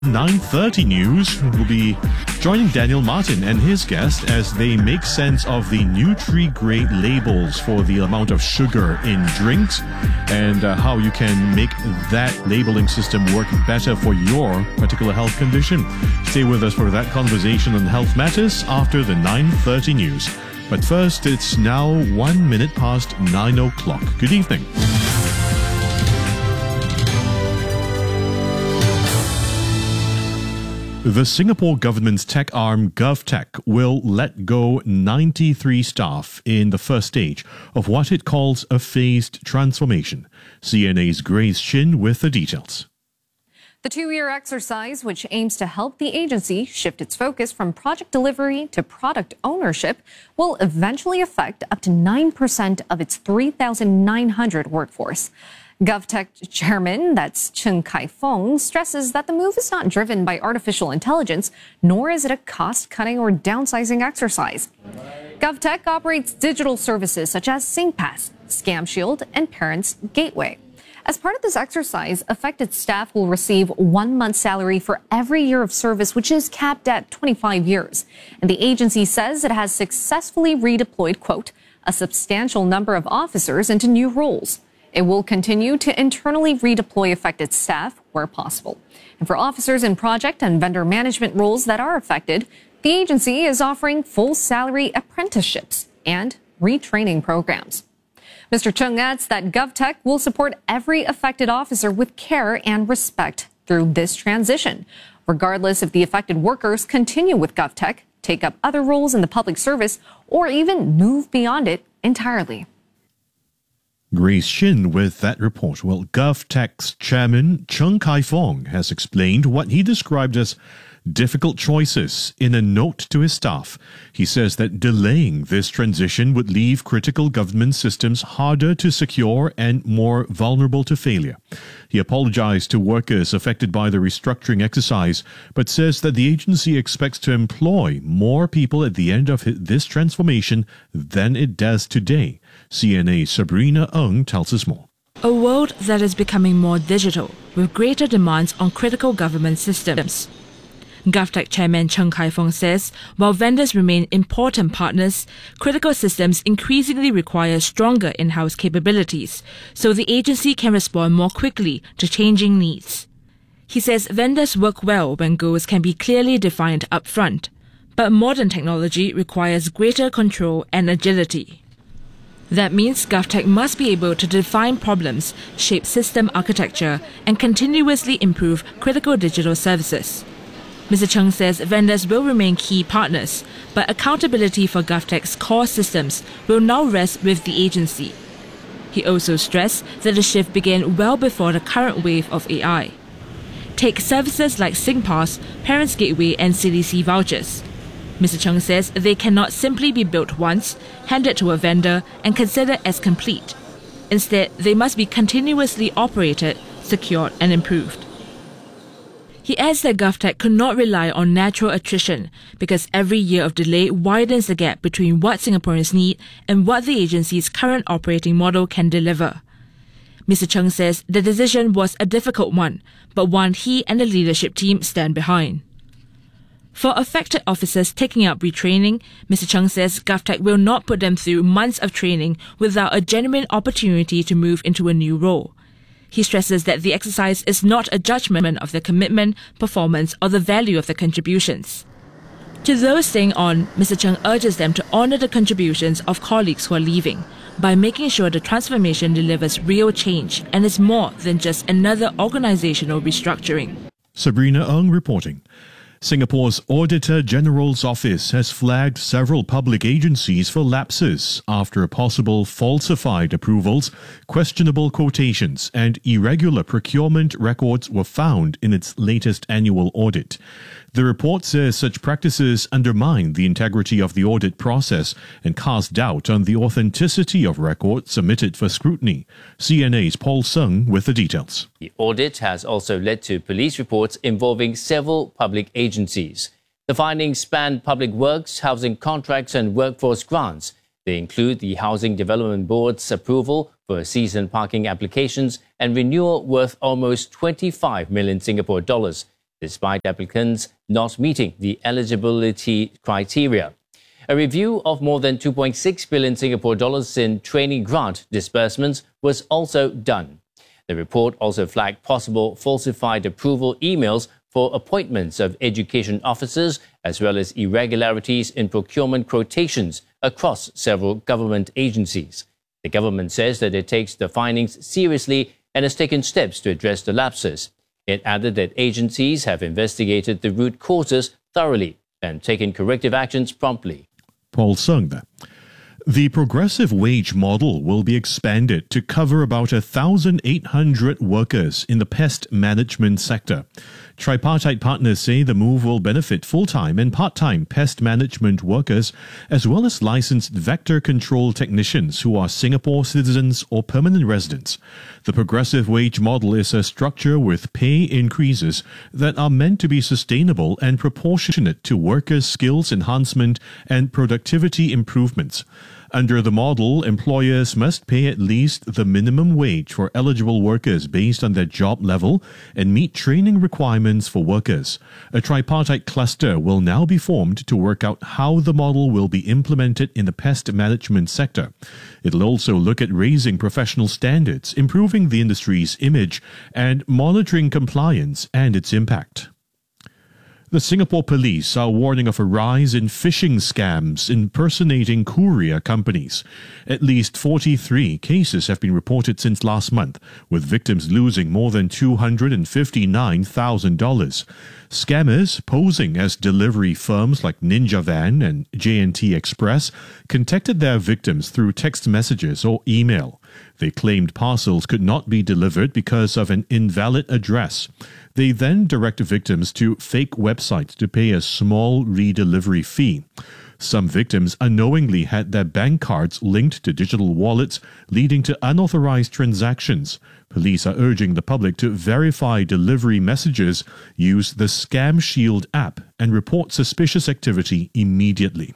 9:30 news, we'll be joining Daniel Martin and his guest as they make sense of the Nutri-Grade labels for the amount of sugar in drinks and how you can make that labeling system work better for your particular health condition. Stay with us for that conversation on health matters after the 9:30 news. But first, it's now 1 minute past 9 o'clock. Good evening. The Singapore government's tech arm GovTech will let go 93 staff in the first stage of what it calls a phased transformation. CNA's Grace Chin with the details. The two-year exercise, which aims to help the agency shift its focus from project delivery to product ownership, will eventually affect up to 9% of its 3,900 workforce. GovTech chairman, that's Cheung Kai-fong, stresses that the move is not driven by artificial intelligence, nor is it a cost-cutting or downsizing exercise. GovTech operates digital services such as SingPass, ScamShield, and Parents Gateway. As part of this exercise, affected staff will receive 1 month's salary for every year of service, which is capped at 25 years. And the agency says it has successfully redeployed, quote, a substantial number of officers into new roles. It will continue to internally redeploy affected staff where possible. And for officers in project and vendor management roles that are affected, the agency is offering full salary apprenticeships and retraining programs. Mr. Cheung adds that GovTech will support every affected officer with care and respect through this transition, regardless if the affected workers continue with GovTech, take up other roles in the public service, or even move beyond it entirely. Grace Chin with that report. Well, GovTech's chairman, Cheung Kai-fong, has explained what he described as difficult choices in a note to his staff. He says that delaying this transition would leave critical government systems harder to secure and more vulnerable to failure. He apologized to workers affected by the restructuring exercise, but says that the agency expects to employ more people at the end of this transformation than it does today. CNA's Sabrina Ng tells us more. A world that is becoming more digital, with greater demands on critical government systems. GovTech chairman Cheung Kai-fong says, while vendors remain important partners, critical systems increasingly require stronger in-house capabilities, so the agency can respond more quickly to changing needs. He says vendors work well when goals can be clearly defined upfront, but modern technology requires greater control and agility. That means GovTech must be able to define problems, shape system architecture, and continuously improve critical digital services. Mr. Cheung says vendors will remain key partners, but accountability for GovTech's core systems will now rest with the agency. He also stressed that the shift began well before the current wave of AI. Take services like SingPass, Parents Gateway, and CDC vouchers. Mr. Cheung says they cannot simply be built once, handed to a vendor, and considered as complete. Instead, they must be continuously operated, secured, and improved. He adds that GovTech could not rely on natural attrition because every year of delay widens the gap between what Singaporeans need and what the agency's current operating model can deliver. Mr. Cheung says the decision was a difficult one, but one he and the leadership team stand behind. For affected officers taking up retraining, Mr. Cheung says GovTech will not put them through months of training without a genuine opportunity to move into a new role. He stresses that the exercise is not a judgment of their commitment, performance, or the value of their contributions. To those staying on, Mr. Cheung urges them to honour the contributions of colleagues who are leaving by making sure the transformation delivers real change and is more than just another organisational restructuring. Sabrina Ng reporting. Singapore's Auditor General's Office has flagged several public agencies for lapses after possible falsified approvals, questionable quotations, and irregular procurement records were found in its latest annual audit. The report says such practices undermine the integrity of the audit process and cast doubt on the authenticity of records submitted for scrutiny. CNA's Paul Sung with the details. The audit has also led to police reports involving several public agencies. The findings span public works, housing contracts and workforce grants. They include the Housing Development Board's approval for season parking applications and renewal worth almost 25 million Singapore dollars. despite applicants not meeting the eligibility criteria. A review of more than 2.6 billion Singapore dollars in training grant disbursements was also done. The report also flagged possible falsified approval emails for appointments of education officers, as well as irregularities in procurement quotations across several government agencies. The government says that it takes the findings seriously and has taken steps to address the lapses. It added that agencies have investigated the root causes thoroughly and taken corrective actions promptly. Paul Sung there. The progressive wage model will be expanded to cover about 1,800 workers in the pest management sector. Tripartite partners say the move will benefit full-time and part-time pest management workers, as well as licensed vector control technicians who are Singapore citizens or permanent residents. The progressive wage model is a structure with pay increases that are meant to be sustainable and proportionate to workers' skills enhancement and productivity improvements. Under the model, employers must pay at least the minimum wage for eligible workers based on their job level and meet training requirements for workers. A tripartite cluster will now be formed to work out how the model will be implemented in the pest management sector. It'll also look at raising professional standards, improving the industry's image, and monitoring compliance and its impact. The Singapore police are warning of a rise in phishing scams impersonating courier companies. At least 43 cases have been reported since last month, with victims losing more than $259,000. Scammers posing as delivery firms like Ninja Van and J&T Express contacted their victims through text messages or email. They claimed parcels could not be delivered because of an invalid address. They then direct victims to fake websites to pay a small redelivery fee. Some victims unknowingly had their bank cards linked to digital wallets, leading to unauthorized transactions. Police are urging the public to verify delivery messages, use the Scam Shield app, and report suspicious activity immediately.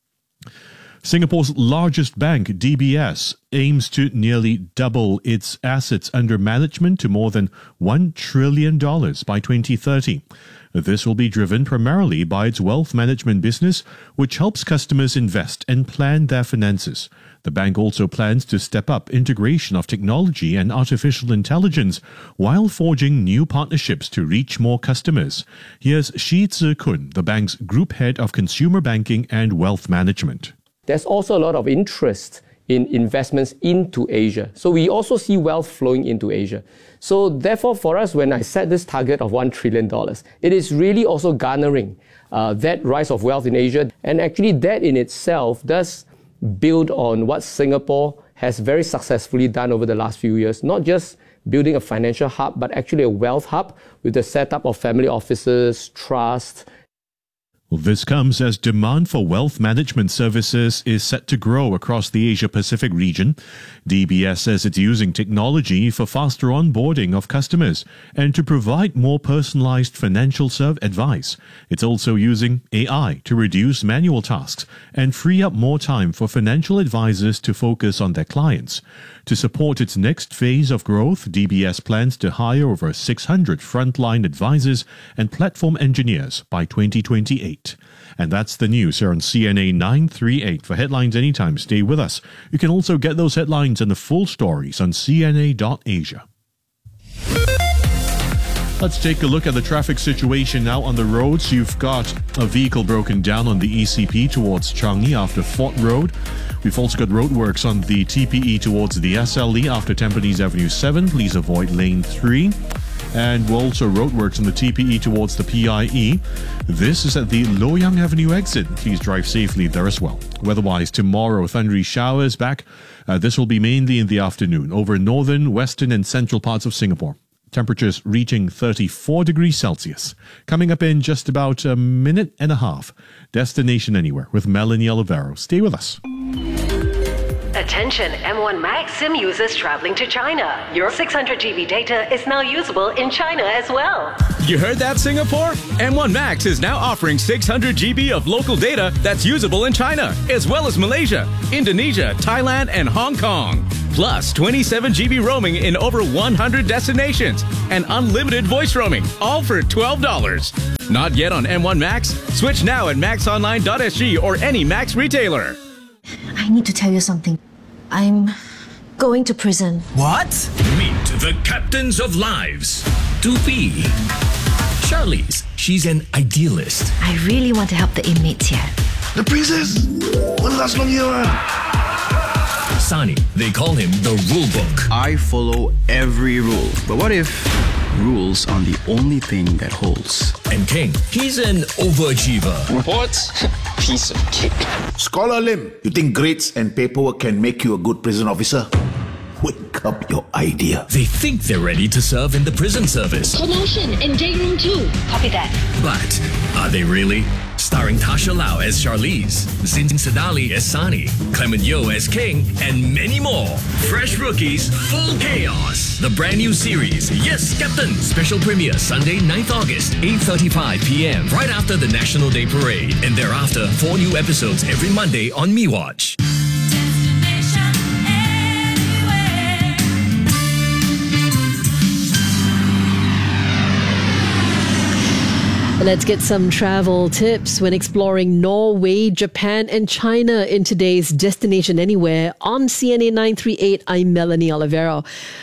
Singapore's largest bank, DBS, aims to nearly double its assets under management to more than $1 trillion by 2030. This will be driven primarily by its wealth management business, which helps customers invest and plan their finances. The bank also plans to step up integration of technology and artificial intelligence while forging new partnerships to reach more customers. Here's Shi Tze Kun, the bank's Group Head of Consumer Banking and Wealth Management. There's also a lot of interest in investments into Asia. So we also see wealth flowing into Asia. So therefore, for us, when I set this target of $1 trillion, it is really also garnering that rise of wealth in Asia. And actually that in itself does build on what Singapore has very successfully done over the last few years, not just building a financial hub, but actually a wealth hub with the setup of family offices, trust. Well, this comes as demand for wealth management services is set to grow across the Asia-Pacific region. DBS says it's using technology for faster onboarding of customers and to provide more personalized financial advice. It's also using AI to reduce manual tasks and free up more time for financial advisors to focus on their clients. To support its next phase of growth, DBS plans to hire over 600 frontline advisors and platform engineers by 2028. And that's the news here on CNA 938. For headlines anytime, stay with us. You can also get those headlines and the full stories on cna.asia. Let's take a look at the traffic situation now on the roads. You've got a vehicle broken down on the ECP towards Changi after Fort Road. We've also got roadworks on the TPE towards the SLE after Tampines Avenue 7. Please avoid lane 3. And we're also roadworks on the TPE towards the PIE. This is at the Loyang Avenue exit. Please drive safely there as well. Weather-wise, tomorrow, thundery showers back. This will be mainly in the afternoon over northern, western and central parts of Singapore. Temperatures reaching 34 degrees Celsius. Coming up in just about a minute and a half. Destination Anywhere with Melanie Olivero. Stay with us. Attention M1 Max SIM users traveling to China. Your 600 GB data is now usable in China as well. You heard that, Singapore? M1 Max is now offering 600 GB of local data that's usable in China, as well as Malaysia, Indonesia, Thailand, and Hong Kong. Plus 27 GB roaming in over 100 destinations and unlimited voice roaming, all for $12. Not yet on M1 Max? Switch now at maxonline.sg or any Max retailer. I need to tell you something. I'm going to prison. What? Meet the captains of lives. 2B. Charlize, she's an idealist. I really want to help the inmates here. The princess? Won't last long here. Sani, they call him the rule book. I follow every rule. But what if rules are the only thing that holds? And King, he's an overachiever. What? Piece of cake. Scholar Lim, you think grades and paperwork can make you a good prison officer? Wake up your idea. They think they're ready to serve in the prison service. Promotion in day room 2. Copy that. But are they really? Starring Tasha Lau as Charlize, Zin Sadali as Sani, Clement Yeoh as King, and many more. Fresh rookies, full chaos. The brand new series, Yes, Captain. Special premiere Sunday, 9th August, 8:35 p.m. right after the National Day Parade. And thereafter, 4 new episodes every Monday on MeWatch. Let's get some travel tips when exploring Norway, Japan, and China in today's Destination Anywhere on CNA 938. I'm Melanie Olivero.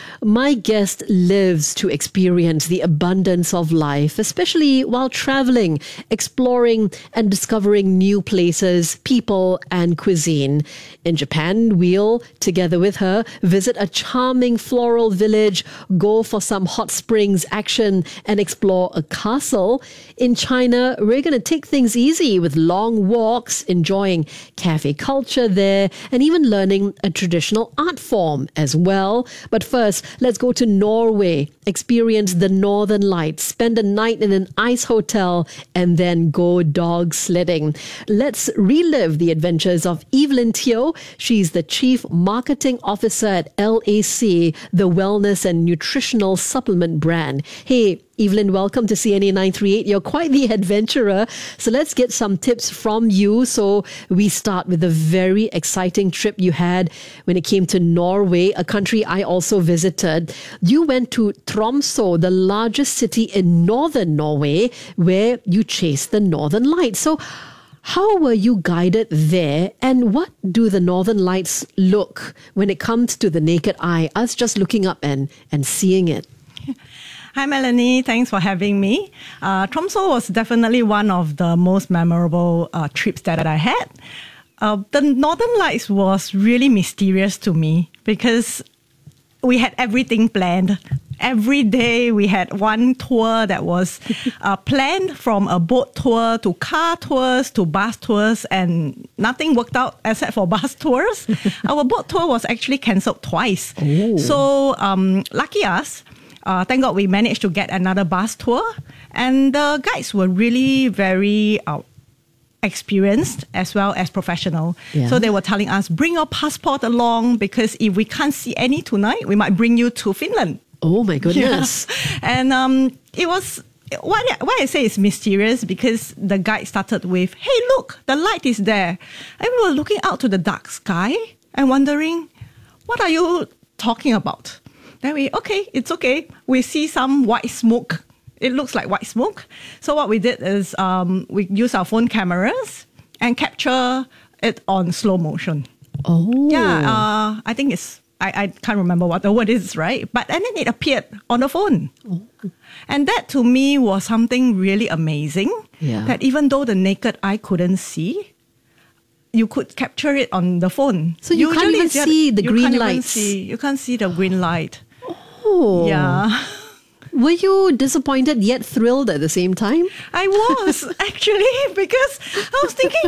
My guest lives to experience the abundance of life, especially while traveling, exploring and discovering new places, people, and cuisine. In Japan, we'll, together with her, visit a charming floral village, go for some hot springs action, and explore a castle. In China, we're going to take things easy with long walks, enjoying cafe culture there, and even learning a traditional art form as well. But first, let's go to Norway, experience the Northern Lights, spend a night in an ice hotel, and then go dog sledding. Let's relive the adventures of Evelyn Teo. She's the Chief Marketing Officer at LAC, the wellness and nutritional supplement brand. Hey, Evelyn, welcome to CNA 938. You're quite the adventurer. So let's get some tips from you. So we start with a very exciting trip you had when it came to Norway, a country I also visited. You went to Tromsø, the largest city in northern Norway, where you chased the Northern Lights. So how were you guided there, and what do the Northern Lights look when it comes to the naked eye, us just looking up and seeing it? Hi, Melanie. Thanks for having me. Tromsø was definitely one of the most memorable trips that I had. The Northern Lights was really mysterious to me because we had everything planned. Every day we had one tour that was planned, from a boat tour to car tours to bus tours, and nothing worked out except for bus tours. Our boat tour was actually cancelled twice. Oh. So lucky us. Thank God we managed to get another bus tour, and the guides were really very experienced as well as professional. Yeah. So they were telling us, bring your passport along, because if we can't see any tonight, we might bring you to Finland. Oh my goodness. Yeah. And it was, why I say it's mysterious, because the guide started with, hey, look, the light is there. And we were looking out to the dark sky and wondering, what are you talking about? Then it's okay. We see some white smoke. It looks like white smoke. So what we did is we used our phone cameras and capture it on slow motion. Oh. Yeah, I think it's, I can't remember what the word is, right? But and then it appeared on the phone. Oh. And that to me was something really amazing. Yeah. That even though the naked eye couldn't see, you could capture it on the phone. So you can't even see the green lights. You can't see the green light. Oh. Yeah. Were you disappointed yet thrilled at the same time? I was, actually, because I was thinking,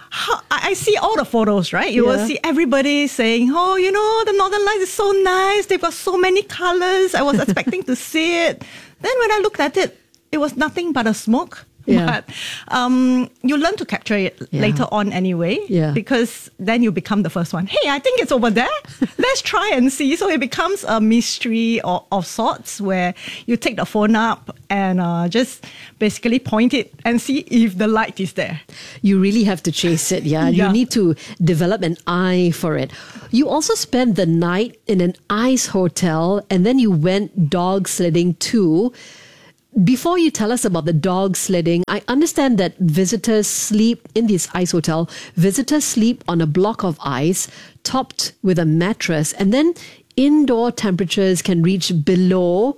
I see all the photos, right? You will see everybody saying, oh, you know, the Northern Lights is so nice. They've got so many colors. I was expecting to see it. Then when I looked at it, it was nothing but a smoke. Yeah. But you learn to capture it later on anyway, because then you become the first one. Hey, I think it's over there. Let's try and see. So it becomes a mystery of sorts where you take the phone up and just basically point it and see if the light is there. You really have to chase it, You need to develop an eye for it. You also spent the night in an ice hotel and then you went dog sledding too. Before you tell us about the dog sledding, I understand that visitors sleep in this ice hotel. Visitors sleep on a block of ice topped with a mattress, and then indoor temperatures can reach below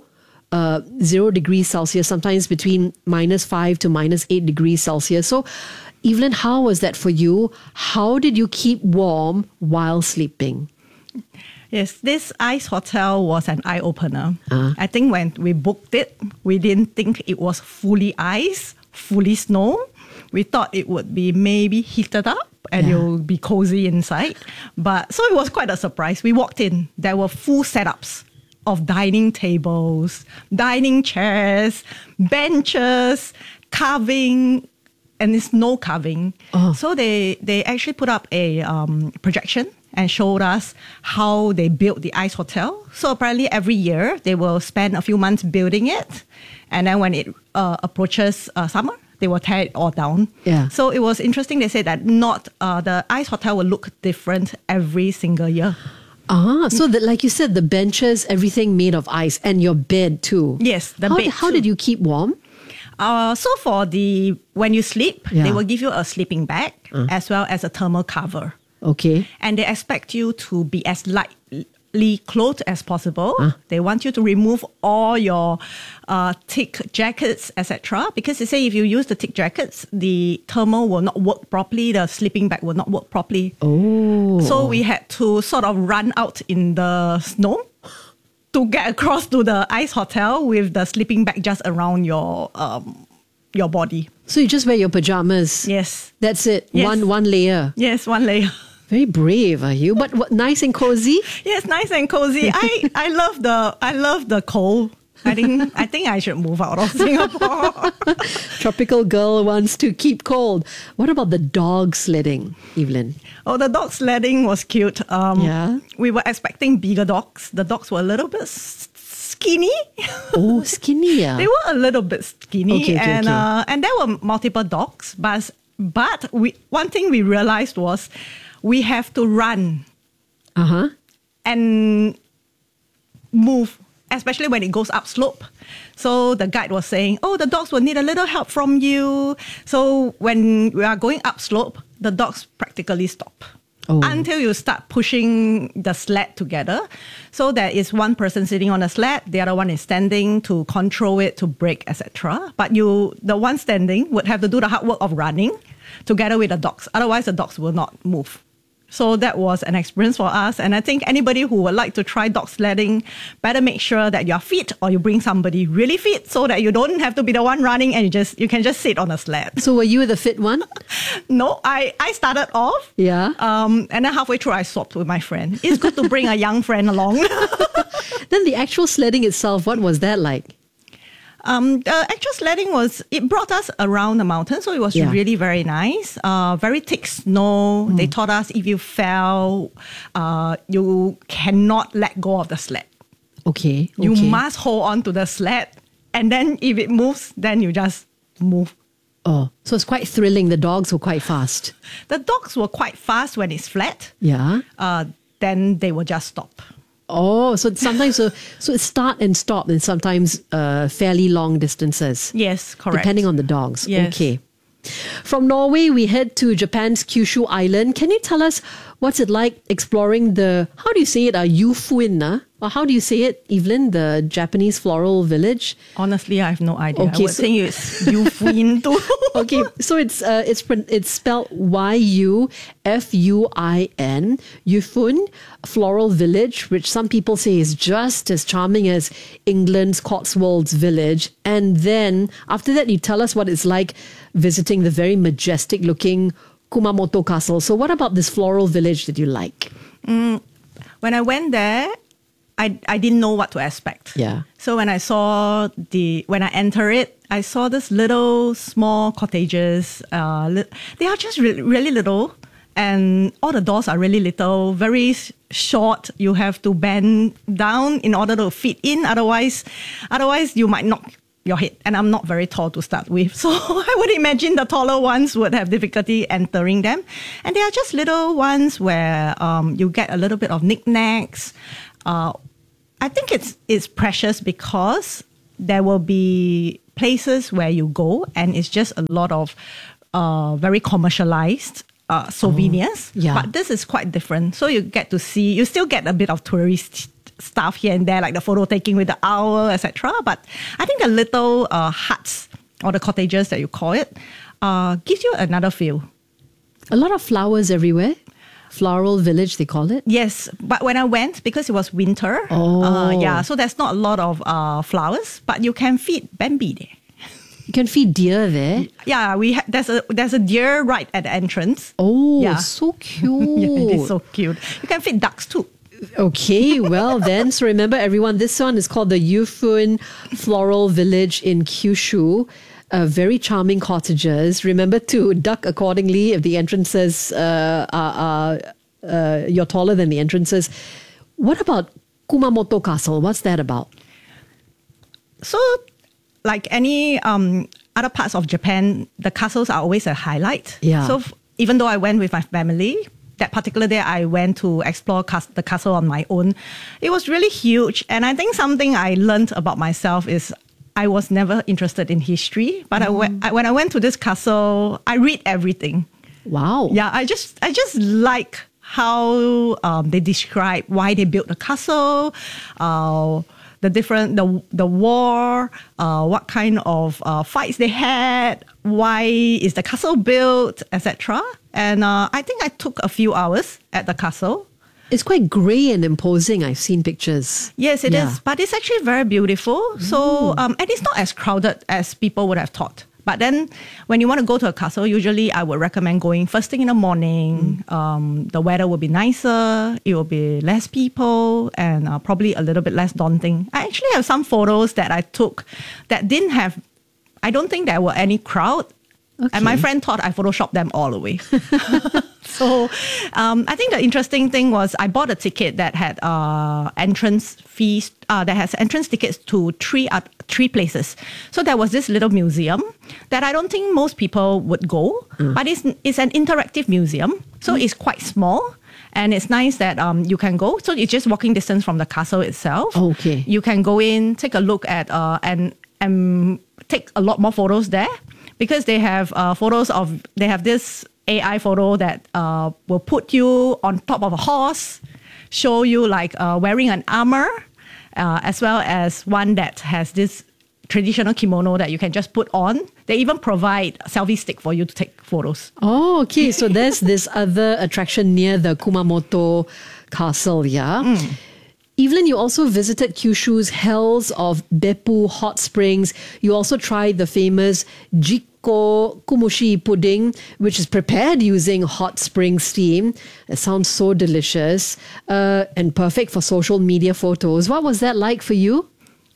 0 degrees Celsius, sometimes between -5 to -8 degrees Celsius. So, Evelyn, how was that for you? How did you keep warm while sleeping? Yes, this ice hotel was an eye-opener. I think when we booked it, we didn't think it was fully ice, fully snow. We thought it would be maybe heated up and you'll be cozy inside. But so it was quite a surprise. We walked in, there were full setups of dining tables, dining chairs, benches, carving, and it's snow carving. So they actually put up a projection and showed us how they built the ice hotel. So apparently every year they will spend a few months building it. And then when it approaches summer, they will tear it all down. Yeah. So it was interesting. They said that the ice hotel will look different every single year. So like you said, the benches, everything made of ice, and your bed too. Yes, the bed How did you keep warm? So for when you sleep, they will give you a sleeping bag as well as a thermal cover. Okay. And they expect you to be as lightly clothed as possible. They want you to remove all your thick jackets, etc. Because they say if you use the thick jackets, the thermal will not work properly. The sleeping bag will not work properly. So we had to sort of run out in the snow to get across to the ice hotel with the sleeping bag just around your body. So you just wear your pajamas? Yes. That's it? Yes. One layer? Yes, one layer. Very brave, are you? But what, nice and cozy? Yes, nice and cozy. I love the cold. I think I should move out of Singapore. Tropical girl wants to keep cold. What about the dog sledding, Evelyn? Oh, the dog sledding was cute. We were expecting bigger dogs. The dogs were a little bit skinny. Oh, skinny, yeah. They were a little bit skinny. Okay. And there were multiple dogs. But one thing we realized was we have to run and move, especially when it goes up slope. So the guide was saying, the dogs will need a little help from you. So when we are going up slope, the dogs practically stop. Until you start pushing the sled together. So there is one person sitting on a sled, the other one is standing to control it, to brake, etc. But the one standing would have to do the hard work of running together with the dogs. Otherwise, the dogs will not move. So that was an experience for us. And I think anybody who would like to try dog sledding better make sure that you're fit or you bring somebody really fit so that you don't have to be the one running and you can just sit on a sled. So were you the fit one? No, I started off. Yeah. And then halfway through I swapped with my friend. It's good to bring a young friend along. Then the actual sledding itself, what was that like? The actual sledding it brought us around the mountain, so it was really very nice. Very thick snow. They taught us if you fell, you cannot let go of the sled. Okay. You must hold on to the sled, and then if it moves, then you just move. Oh, so it's quite thrilling. The dogs were quite fast. The dogs were quite fast when it's flat. Yeah. Then they will just stop. Oh, so sometimes so it's start and stop, and sometimes fairly long distances. Yes, correct. Depending on the dogs. Yes. Okay. From Norway, we head to Japan's Kyushu Island. Can you tell us what's it like exploring how do you say it, Yufuin? Or how do you say it, Evelyn, the Japanese floral village? Honestly, I have no idea. Okay, I would think it's Yufuin too. Okay, so it's spelled Yufuin, Yufun Floral Village, which some people say is just as charming as England's Cotswolds Village. And then after that, you tell us what it's like visiting the very majestic looking Kumamoto Castle. So what about this floral village did you like? When I went there, I didn't know what to expect. Yeah. So when I entered it, I saw this little small cottages. They are just really little, and all the doors are really little, very short. You have to bend down in order to fit in. Otherwise you might knock your head. And I'm not very tall to start with, so I would imagine the taller ones would have difficulty entering them. And they are just little ones where you get a little bit of knickknacks. I think it's precious because there will be places where you go and it's just a lot of very commercialized souvenirs. But this is quite different. So you get to see, you still get a bit of tourist stuff here and there, like the photo taking with the owl, etc. But I think the little huts or the cottages that you call it gives you another feel. A lot of flowers everywhere. Floral village, they call it? Yes, but when I went, because it was winter, so there's not a lot of flowers, but you can feed Bambi there. You can feed deer there? Yeah, there's a deer right at the entrance. Oh, so cute. Yeah, it is so cute. You can feed ducks too. Okay, well then, so remember everyone, this one is called the Yufun Floral Village in Kyushu. Very charming cottages. Remember to duck accordingly if the entrances you're taller than the entrances. What about Kumamoto Castle? What's that about? So, like any other parts of Japan, the castles are always a highlight. Yeah. So even though I went with my family, that particular day I went to explore the castle on my own. It was really huge. And I think something I learned about myself is I was never interested in history, but when I went to this castle, I read everything. Wow. Yeah, I just like how they describe why they built the castle, the war, what kind of fights they had, why is the castle built, etc. And I think I took a few hours at the castle. It's quite grey and imposing. I've seen pictures. Yes, it is. But it's actually very beautiful. So, and it's not as crowded as people would have thought. But then when you want to go to a castle, usually I would recommend going first thing in the morning. The weather will be nicer. It will be less people and probably a little bit less daunting. I actually have some photos that I took that didn't have, I don't think there were any crowd. Okay. And my friend thought I photoshopped them all away. So I think the interesting thing was I bought a ticket that had entrance fees, that has entrance tickets to three places. So there was this little museum that I don't think most people would go, but it's an interactive museum. So it's quite small. And it's nice that you can go. So it's just walking distance from the castle itself. Okay. You can go in, take a look at, and take a lot more photos there. Because they have they have this AI photo that will put you on top of a horse, show you like wearing an armor, as well as one that has this traditional kimono that you can just put on. They even provide a selfie stick for you to take photos. Oh, okay. So there's this other attraction near the Kumamoto Castle, yeah? Evelyn, you also visited Kyushu's Hells of Beppu Hot Springs. You also tried the famous Jikko Kumushi pudding, which is prepared using hot spring steam. It sounds so delicious and perfect for social media photos. What was that like for you?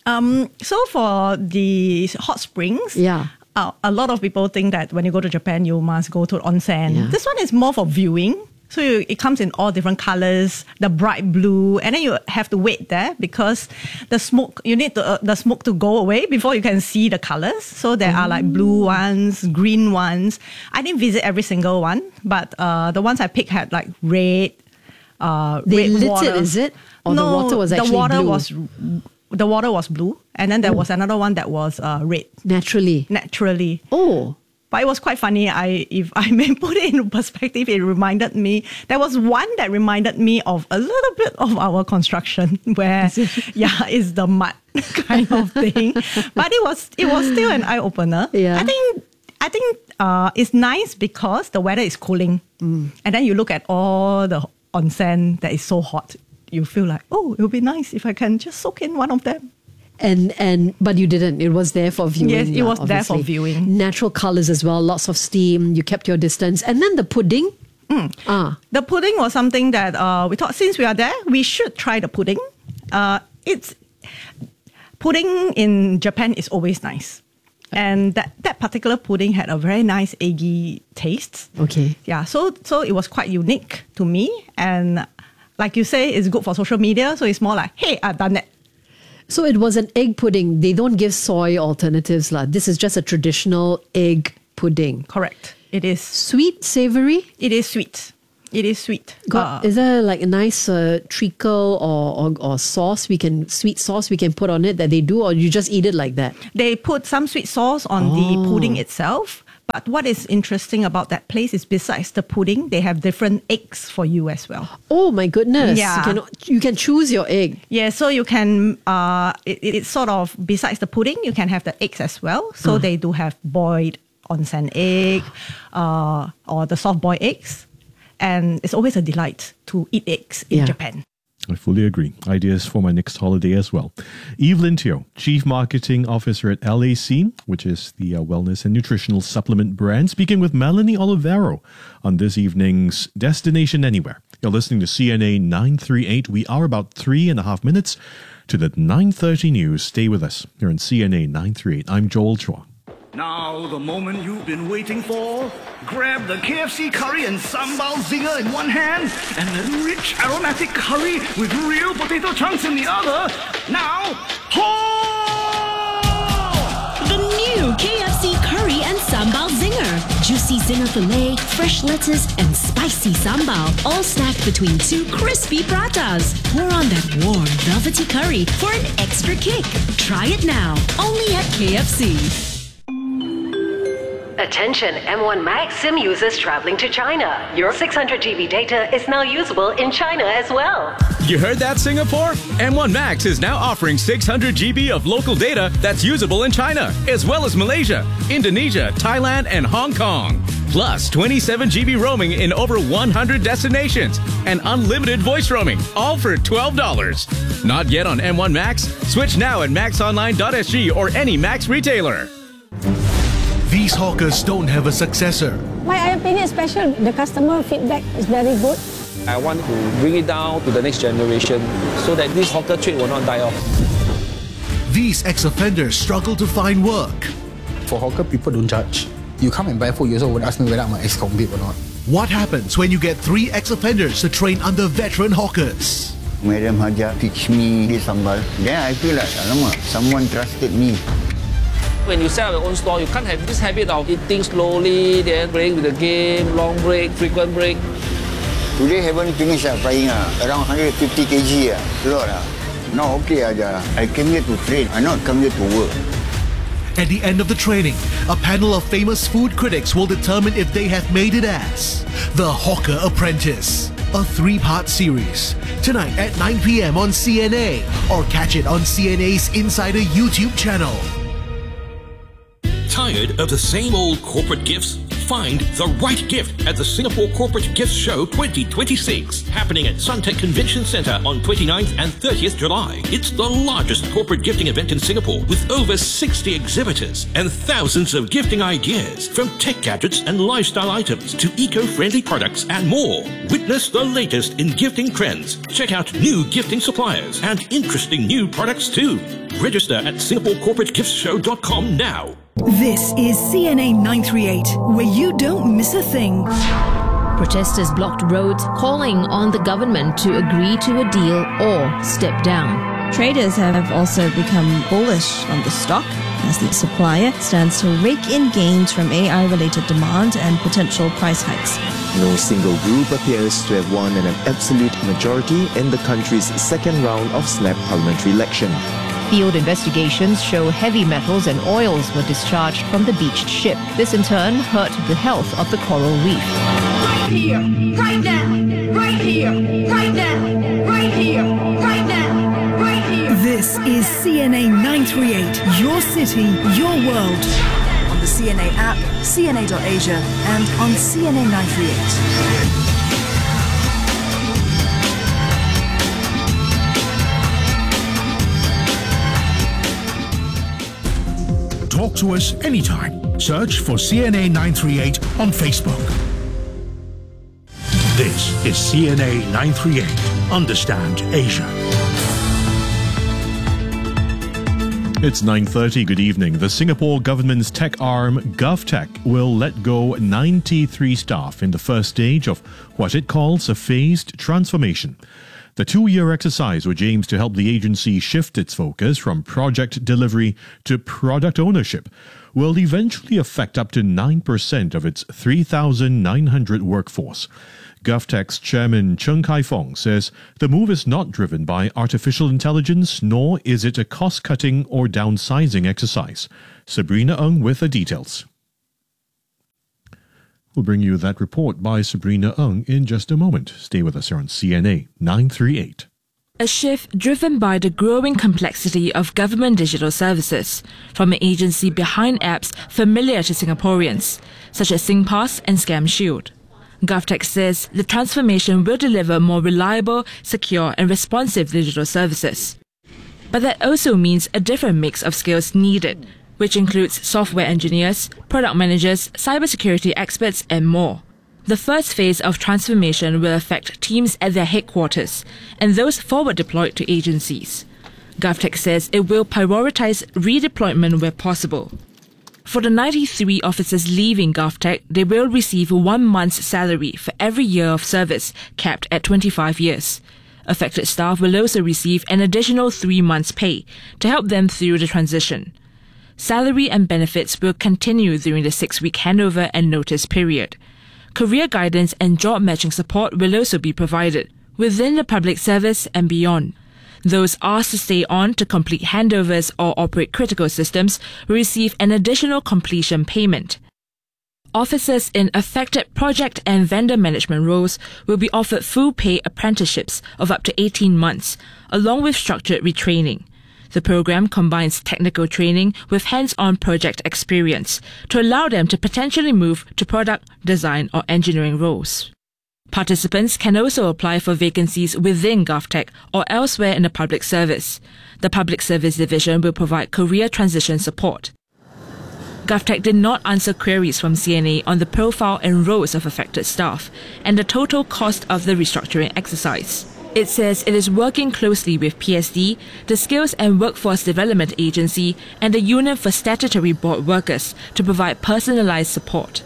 So for the hot springs, a lot of people think that when you go to Japan, you must go to onsen. Yeah. This one is more for viewing. So it comes in all different colors, the bright blue, and then you have to wait there because the smoke, you need the smoke to go away before you can see the colors. So there are like blue ones, green ones. I didn't visit every single one, but the ones I picked had like red, they red lit water. It, is it? Or no, the water was actually blue? The water was blue, and then there was another one that was red. Naturally. Oh. But it was quite funny. If I may put it in perspective, it reminded me, there was one that reminded me of a little bit of our construction where, it's the mud kind of thing. But it was still an eye-opener. Yeah. I think it's nice because the weather is cooling. And then you look at all the onsen that is so hot. You feel like, oh, it would be nice if I can just soak in one of them. But you didn't. It was there for viewing. Yes, it was there for viewing. Natural colours as well, lots of steam. You kept your distance. And then the pudding. The pudding was something that we thought since we are there, we should try the pudding. Pudding in Japan is always nice. And that particular pudding had a very nice eggy taste. Okay. Yeah, so it was quite unique to me. And like you say, it's good for social media. So it's more like, hey, I've done that. So it was an egg pudding. They don't give soy alternatives. This is just a traditional egg pudding. Correct. It is. Sweet, savory? It is sweet. It is sweet. Is there like a nice treacle or sauce sweet sauce we can put on it that they do, or you just eat it like that? They put some sweet sauce on the pudding itself. But what is interesting about that place is besides the pudding, they have different eggs for you as well. Oh my goodness. Yeah. You can choose your egg. Yeah, so you can, it's sort of, besides the pudding, you can have the eggs as well. So they do have boiled onsen egg or the soft-boiled eggs. And it's always a delight to eat eggs in Japan. I fully agree. Ideas for my next holiday as well. Evelyn Teo, Chief Marketing Officer at LAC, which is the wellness and nutritional supplement brand, speaking with Melanie Olivero on this evening's Destination Anywhere. You're listening to CNA 938. We are about 3.5 minutes to the 9:30 news. Stay with us here on CNA 938. I'm Joel Chua. Now, the moment you've been waiting for. Grab the KFC curry and sambal zinger in one hand and the rich aromatic curry with real potato chunks in the other. Now, The new KFC curry and sambal zinger. Juicy zinger filet, fresh lettuce, and spicy sambal, all stacked between two crispy pratas. Pour on that warm, velvety curry for an extra kick. Try it now, only at KFC. Attention M1 Max SIM users traveling to China. Your 600 GB data is now usable in China as well. You heard that, Singapore? M1 Max is now offering 600 GB of local data that's usable in China, as well as Malaysia, Indonesia, Thailand, and Hong Kong. Plus 27 GB roaming in over 100 destinations and unlimited voice roaming, all for $12. Not yet on M1 Max? Switch now at maxonline.sg or any Max retailer. These hawkers don't have a successor. My opinion is special. The customer feedback is very good. I want to bring it down to the next generation so that this hawker trade will not die off. These ex-offenders struggle to find work. For hawker, people don't judge. You come and buy food, you also would ask me whether I'm an ex-convict or not. What happens when you get 3 ex-offenders to train under veteran hawkers? Madam Haja teach me this sambal. Then I feel like, alamak, someone trusted me. When you set up your own store, you can't have this habit of eating slowly, then break with the game, long break, frequent break. Today haven't finished frying, around 150 kg, a lot. Now okay, I came here to train, I not come here to work. At the end of the training, a panel of famous food critics will determine if they have made it as The Hawker Apprentice, a 3-part series. Tonight at 9 p.m. on CNA, or catch it on CNA's Insider YouTube channel. Tired of the same old corporate gifts? Find the right gift at the Singapore Corporate Gift Show 2026, happening at Suntec Convention Centre on 29th and 30th July. It's the largest corporate gifting event in Singapore with over 60 exhibitors and thousands of gifting ideas, from tech gadgets and lifestyle items to eco-friendly products and more. Witness the latest in gifting trends. Check out new gifting suppliers and interesting new products too. Register at SingaporeCorporateGiftsShow.com now. This is CNA 938, where you don't miss a thing. Protesters blocked roads, calling on the government to agree to a deal or step down. Traders have also become bullish on the stock as the supplier stands to rake in gains from AI-related demand and potential price hikes. No single group appears to have won an absolute majority in the country's second round of snap parliamentary election. Field investigations show heavy metals and oils were discharged from the beached ship. This in turn hurt the health of the coral reef. Right here, right now, right here, right now, right here, right now, right here. This is CNA 938, your city, your world. On the CNA app, CNA.Asia, and on CNA 938. Talk to us anytime. Search for CNA 938 on Facebook. This is CNA 938. Understand Asia. It's 9:30. Good evening. The Singapore government's tech arm, GovTech, will let go 93 staff in the first stage of what it calls a phased transformation. The 2-year exercise, which aims to help the agency shift its focus from project delivery to product ownership, will eventually affect up to 9% of its 3,900 workforce. GovTech's chairman Cheng Kai-Fong says the move is not driven by artificial intelligence, nor is it a cost-cutting or downsizing exercise. Sabrina Ng with the details. We'll bring you that report by Sabrina Ng in just a moment. Stay with us here on CNA 938. A shift driven by the growing complexity of government digital services from an agency behind apps familiar to Singaporeans, such as SingPass and ScamShield. GovTech says the transformation will deliver more reliable, secure and responsive digital services. But that also means a different mix of skills needed, which includes software engineers, product managers, cybersecurity experts and more. The first phase of transformation will affect teams at their headquarters and those forward deployed to agencies. GovTech says it will prioritize redeployment where possible. For the 93 officers leaving GovTech, they will receive 1 month's salary for every year of service, capped at 25 years. Affected staff will also receive an additional 3 months' pay to help them through the transition. Salary and benefits will continue during the 6-week handover and notice period. Career guidance and job matching support will also be provided within the public service and beyond. Those asked to stay on to complete handovers or operate critical systems will receive an additional completion payment. Officers in affected project and vendor management roles will be offered full pay apprenticeships of up to 18 months, along with structured retraining. The program combines technical training with hands-on project experience to allow them to potentially move to product, design or engineering roles. Participants can also apply for vacancies within GovTech or elsewhere in the public service. The Public Service Division will provide career transition support. GovTech did not answer queries from CNA on the profile and roles of affected staff and the total cost of the restructuring exercise. It says it is working closely with PSD, the Skills and Workforce Development Agency, and the Union for Statutory Board Workers to provide personalized support.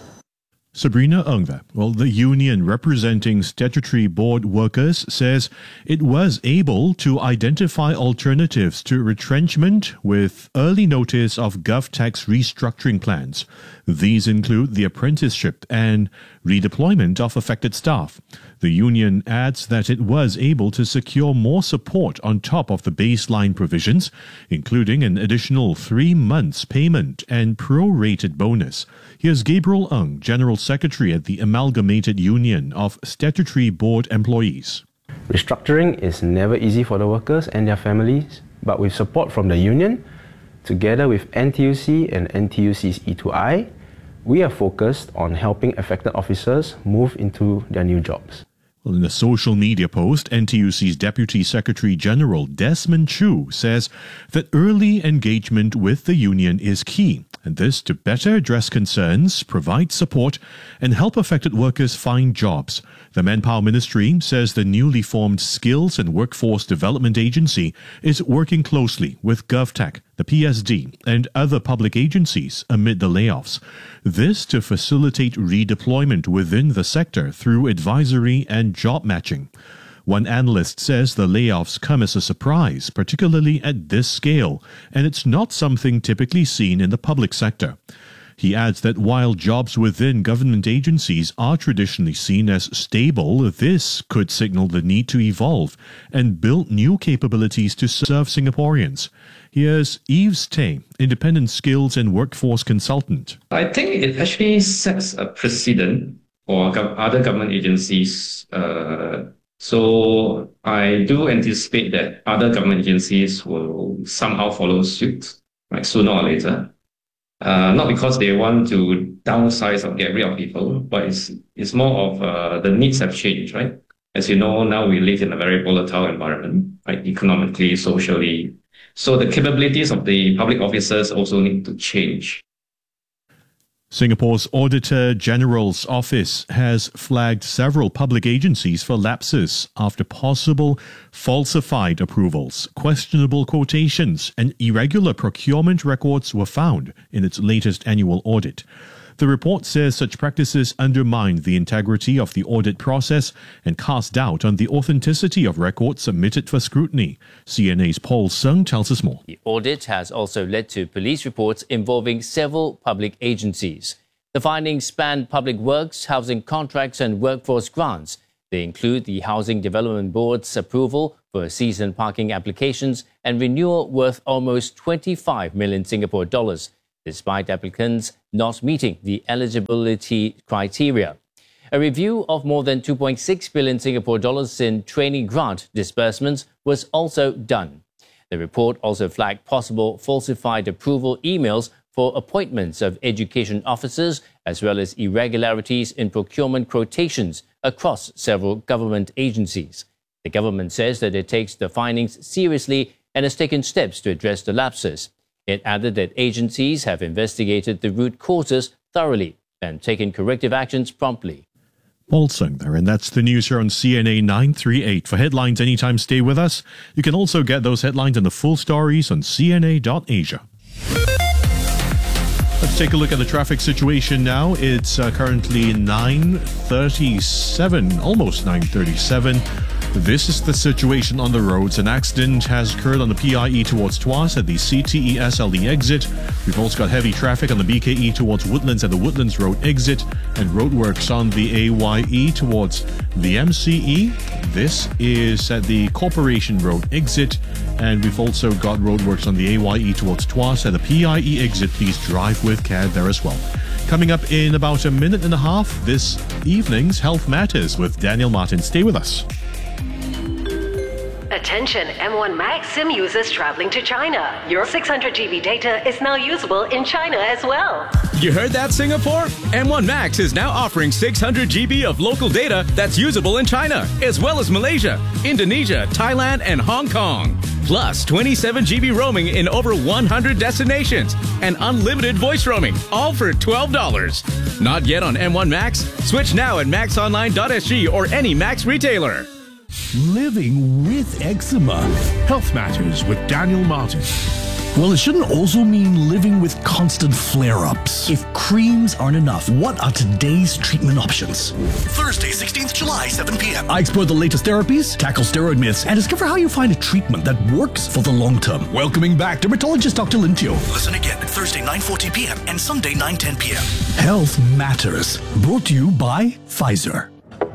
Sabrina Ng there. Well, the union representing statutory board workers says it was able to identify alternatives to retrenchment with early notice of GovTech's restructuring plans. These include the apprenticeship and redeployment of affected staff. The union adds that it was able to secure more support on top of the baseline provisions, including an additional 3 months payment and prorated bonus. Here's Gabriel Ng, General Secretary at the Amalgamated Union of Statutory Board Employees. Restructuring is never easy for the workers and their families, but with support from the union, together with NTUC and NTUC's E2I, we are focused on helping affected officers move into their new jobs. Well, in a social media post, NTUC's Deputy Secretary General Desmond Chu says that early engagement with the union is key, and this to better address concerns, provide support, and help affected workers find jobs. The Manpower Ministry says the newly formed Skills and Workforce Development Agency is working closely with GovTech, the PSD, and other public agencies amid the layoffs. This to facilitate redeployment within the sector through advisory and job matching. One analyst says the layoffs come as a surprise, particularly at this scale, and it's not something typically seen in the public sector. He adds that while jobs within government agencies are traditionally seen as stable, this could signal the need to evolve and build new capabilities to serve Singaporeans. Here's Yves Tay, Independent Skills and Workforce Consultant. I think it actually sets a precedent for other government agencies. So I do anticipate that other government agencies will somehow follow suit, like sooner or later. Not because they want to downsize or get rid of people, but it's more of the needs have changed, right? As you know, now we live in a very volatile environment, right? Economically, socially. So the capabilities of the public officers also need to change. Singapore's Auditor General's office has flagged several public agencies for lapses after possible falsified approvals, questionable quotations, and irregular procurement records were found in its latest annual audit. The report says such practices undermine the integrity of the audit process and cast doubt on the authenticity of records submitted for scrutiny. CNA's Paul Sung tells us more. The audit has also led to police reports involving several public agencies. The findings span public works, housing contracts and workforce grants. They include the Housing Development Board's approval for season parking applications and renewal worth almost 25 million Singapore dollars. Despite applicants not meeting the eligibility criteria. A review of more than 2.6 billion Singapore dollars in training grant disbursements was also done. The report also flagged possible falsified approval emails for appointments of education officers, as well as irregularities in procurement quotations across several government agencies. The government says that it takes the findings seriously and has taken steps to address the lapses. It added that agencies have investigated the root causes thoroughly and taken corrective actions promptly. Paul Sung there, and that's the news here on CNA 938. For headlines anytime, stay with us. You can also get those headlines and the full stories on cna.asia. Let's take a look at the traffic situation now. It's currently 9:37, almost 9:37. This is the situation on the roads. An accident has occurred on the PIE towards Tuas at the CTE SLE exit. We've also got heavy traffic on the BKE towards Woodlands at the Woodlands Road exit, and roadworks on the AYE towards the MCE. This is at the Corporation Road exit, and we've also got roadworks on the AYE towards Tuas at the PIE exit. Please drive with care there as well. Coming up in about a minute and a half, this evening's Health Matters with Daniel Martin. Stay with us. Attention M1 Max SIM users traveling to China. Your 600 GB data is now usable in China as well. You heard that, Singapore? M1 Max is now offering 600 GB of local data that's usable in China, as well as Malaysia, Indonesia, Thailand, and Hong Kong. Plus 27 GB roaming in over 100 destinations and unlimited voice roaming, all for $12. Not yet on M1 Max? Switch now at maxonline.sg or any Max retailer. Living with eczema. Health Matters with Daniel Martin. Well, it shouldn't also mean living with constant flare-ups. If creams aren't enough, what are today's treatment options? Thursday, 16th July, 7 p.m. I explore the latest therapies, tackle steroid myths, and discover how you find a treatment that works for the long term. Welcoming back dermatologist Dr. Lin Teo. Listen again, Thursday, 9:40 p.m. and Sunday, 9:10 p.m. Health Matters. Brought to you by Pfizer.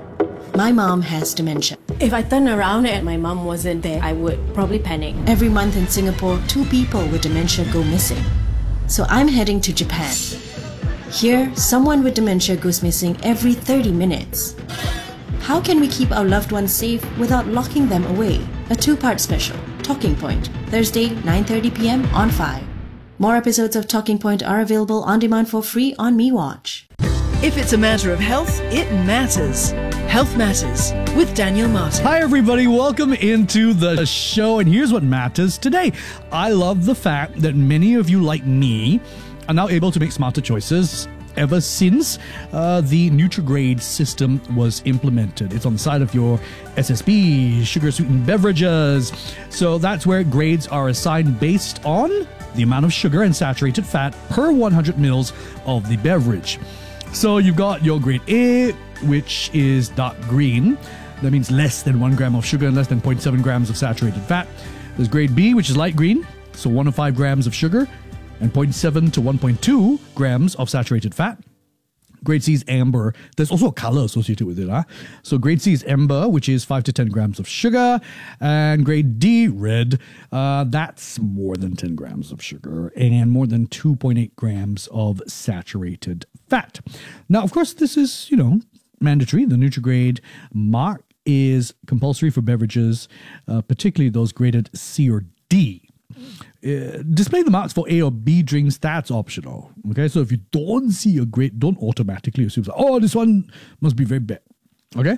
My mom has dementia. If I turn around and my mom wasn't there, I would probably panic. Every month in Singapore, 2 people with dementia go missing. So I'm heading to Japan. Here, someone with dementia goes missing every 30 minutes. How can we keep our loved ones safe without locking them away? A 2-part special, Talking Point, Thursday, 9:30 p.m. on 5. More episodes of Talking Point are available on demand for free on MeWatch. If it's a matter of health, it matters. Health Matters with Daniel Martin. Hi everybody, welcome into the show, and here's what matters today. I love the fact that many of you, like me, are now able to make smarter choices ever since the Nutrigrade system was implemented. It's on the side of your SSB, sugar-sweetened beverages. So that's where grades are assigned based on the amount of sugar and saturated fat per 100 mils of the beverage. So you've got your grade A, which is dark green. That means less than 1 gram of sugar and less than 0.7 grams of saturated fat. There's grade B, which is light green, so 1 to 5 grams of sugar and 0.7 to 1.2 grams of saturated fat. Grade C is amber. There's also a color associated with it. So grade C is amber, which is 5 to 10 grams of sugar. And grade D, red, that's more than 10 grams of sugar and more than 2.8 grams of saturated fat. Now, of course, this is, mandatory. The Nutrigrade mark is compulsory for beverages, particularly those graded C or D. Displaying the marks for A or B drinks, that's optional. Okay, so if you don't see a grade, don't automatically assume, this one must be very bad. Okay,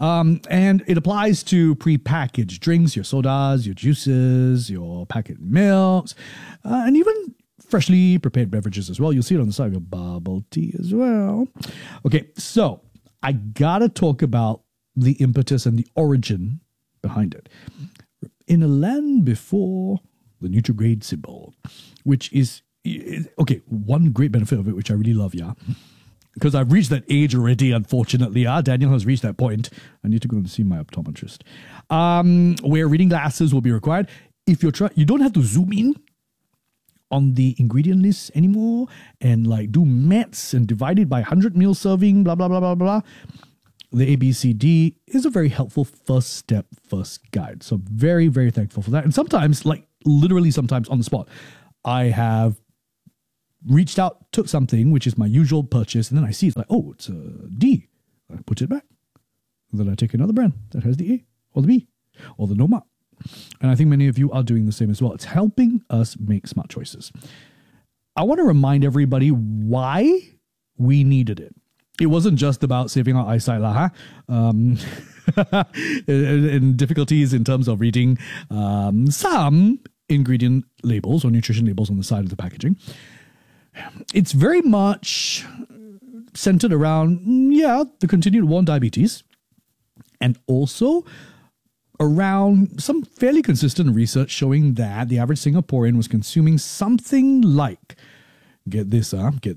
and it applies to pre-packaged drinks, your sodas, your juices, your packet milks, and even freshly prepared beverages as well. You'll see it on the side of your bubble tea as well. Okay, so I gotta talk about the impetus and the origin behind it. In a land before the Nutrigrade symbol, which is, okay, one great benefit of it, which I really love, because I've reached that age already, unfortunately. Daniel has reached that point. I need to go and see my optometrist. Where reading glasses will be required. If you're you don't have to zoom in on the ingredient list anymore and like do maths and divide it by 100 ml serving, blah, blah, blah, blah, blah. The ABCD is a very helpful first step, first guide. So very, very thankful for that. And sometimes, like literally sometimes on the spot, I have reached out, took something, which is my usual purchase, and then I see it's like, oh, it's a D. I put it back. And then I take another brand that has the A or the B or the no mark. And I think many of you are doing the same as well. It's helping us make smart choices. I want to remind everybody why we needed it. It wasn't just about saving our eyesight, and difficulties in terms of reading some ingredient labels or nutrition labels on the side of the packaging. It's very much centered around, the continued war on diabetes, and also around some fairly consistent research showing that the average Singaporean was consuming something like, get this,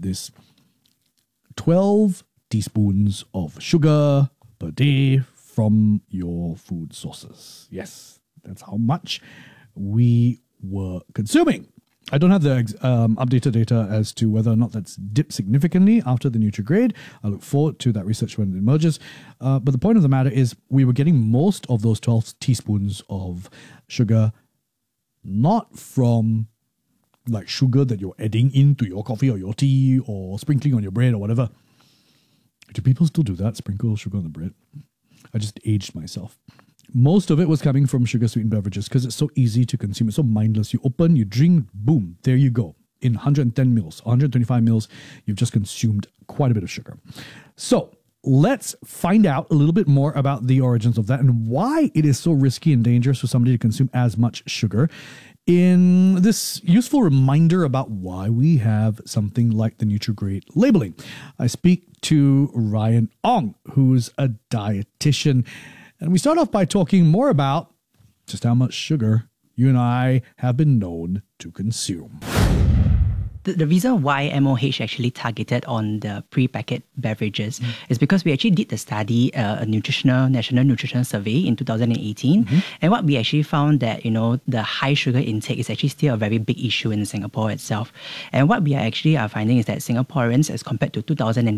12 teaspoons of sugar per day from your food sources. Yes, that's how much we were consuming. I don't have the updated data as to whether or not that's dipped significantly after the Nutrigrade. I look forward to that research when it emerges. But the point of the matter is we were getting most of those 12 teaspoons of sugar not from like sugar that you're adding into your coffee or your tea or sprinkling on your bread or whatever. Do people still do that? Sprinkle sugar on the bread? I just aged myself. Most of it was coming from sugar-sweetened beverages because it's so easy to consume. It's so mindless. You open, you drink, boom, there you go. In 110 mils, 125 mils, you've just consumed quite a bit of sugar. So let's find out a little bit more about the origins of that and why it is so risky and dangerous for somebody to consume as much sugar in this useful reminder about why we have something like the Nutrigrade labeling. I speak to Ryan Ong, who's a dietitian. And we start off by talking more about just how much sugar you and I have been known to consume. The reason why MOH actually targeted on the pre-packet beverages is because we actually did the study, a National Nutrition Survey in 2018. And what we actually found that, the high sugar intake is actually still a very big issue in Singapore itself. And what we are finding is that Singaporeans, as compared to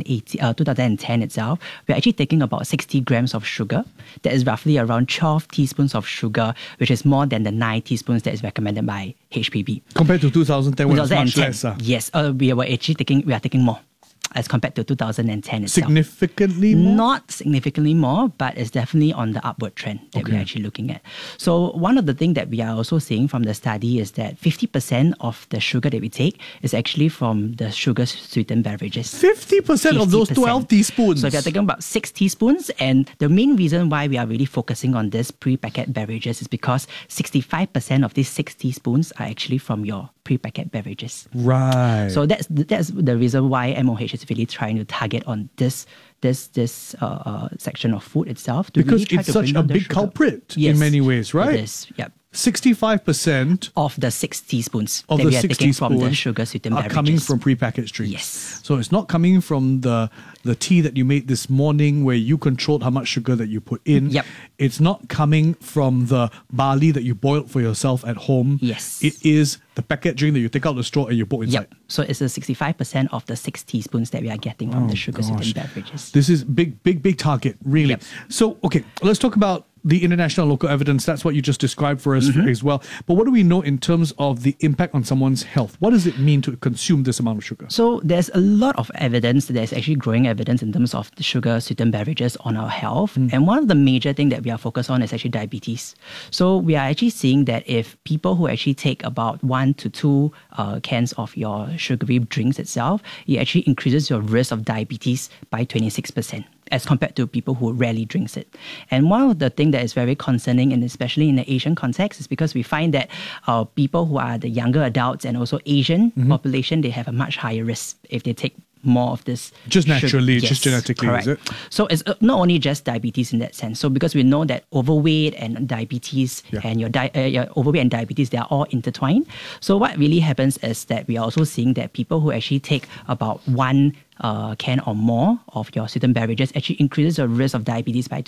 2010 itself, we're actually taking about 60 grams of sugar. That is roughly around 12 teaspoons of sugar, which is more than the 9 teaspoons that is recommended by HPB. Compared to 2010, when it was much less. Yes, we are taking more as compared to 2010 itself. Significantly more? Not significantly more, but it's definitely on the upward trend that we're actually looking at. So one of the things that we are also seeing from the study is that 50% of the sugar that we take is actually from the sugar-sweetened beverages. 50% of those 12 teaspoons? So we are taking about 6 teaspoons, and the main reason why we are really focusing on this pre-packet beverages is because 65% of these 6 teaspoons are actually from your pre-packet beverages. Right. So that's the reason why MOH is really trying to target on this section of food itself. To because really try it's to such a big culprit in many ways, right? It is, yep. 65% of the 6 teaspoons of that the we are 6 taking from the teaspoons sugar-sweetened are beverages. coming from prepackaged drinks. Yes. So it's not coming from the tea that you made this morning where you controlled how much sugar that you put in. Yep. It's not coming from the barley that you boiled for yourself at home. Yes. It is the packet drink that you take out the straw and you put inside. Yep. So it's the 65% of the 6 teaspoons that we are getting from the sugar-sweetened beverages. This is big target, really. Yep. So, okay, let's talk about the international and local evidence. That's what you just described for us as well. But what do we know in terms of the impact on someone's health? What does it mean to consume this amount of sugar? So there's a lot of evidence. There's actually growing evidence in terms of the sugar-sweetened beverages on our health. And one of the major things that we are focused on is actually diabetes. So we are actually seeing that if people who actually take about 1 to 2 cans of your sugary drinks itself, it actually increases your risk of diabetes by 26%. as compared to people who rarely drinks it. And one of the things that is very concerning, and especially in the Asian context, is because we find that people who are the younger adults and also Asian population, they have a much higher risk if they take more of this. Just naturally, just genetically, correct. is it? So it's not only just diabetes in that sense. So because we know that overweight and diabetes and your overweight and diabetes, they are all intertwined. So what really happens is that we are also seeing that people who actually take about one can or more of your sweetened beverages actually increases the risk of diabetes by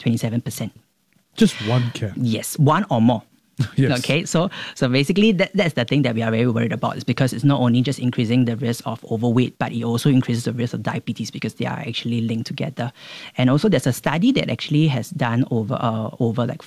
27%. Just one can? Yes, one or more. Yes. Okay, so basically that's the thing that we are very worried about, is because it's not only just increasing the risk of overweight, but it also increases the risk of diabetes because they are actually linked together. And also there's a study that actually has done over like